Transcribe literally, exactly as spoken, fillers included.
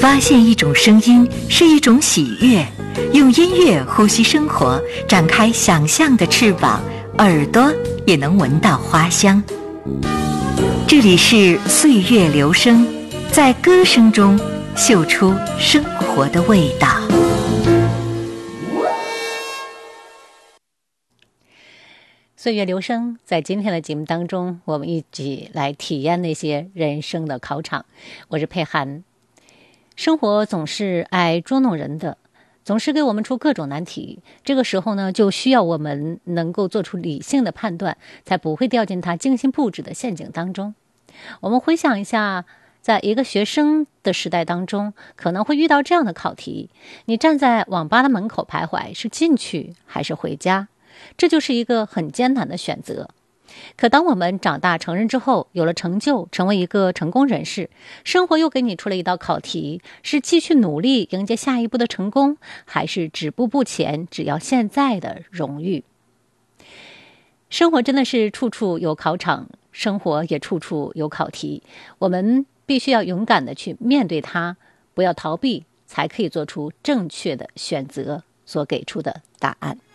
发现一种声音是一种喜悦，用音乐呼吸生活，展开想象的翅膀，耳朵也能闻到花香。这里是岁月流声，在歌声中嗅出生活的味道。 岁月流声，在今天的节目当中，我们一起来体验那些人生的考场。我是佩涵。生活总是爱捉弄人的，总是给我们出各种难题。这个时候呢，就需要我们能够做出理性的判断，才不会掉进他精心布置的陷阱当中。我们回想一下，在一个学生的时代当中，可能会遇到这样的考题：你站在网吧的门口徘徊，是进去还是回家？这就是一个很艰难的选择。可当我们长大成人之后，有了成就，成为一个成功人士，生活又给你出了一道考题，是继续努力迎接下一步的成功，还是止步不前，只要现在的荣誉？生活真的是处处有考场，生活也处处有考题，我们必须要勇敢地去面对它，不要逃避，才可以做出正确的选择，所给出的答案。